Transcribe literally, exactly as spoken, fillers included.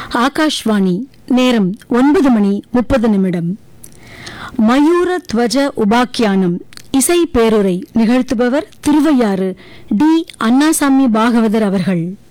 ஆகாஷ்வாணி. நேரம் ஒன்பது மணி முப்பது நிமிடம். மயூர துவஜ உபாக்கியானம் இசை பேருரை நிகழ்த்துபவர் திருவையாறு டி அண்ணாசாமி பாகவதர் அவர்கள்.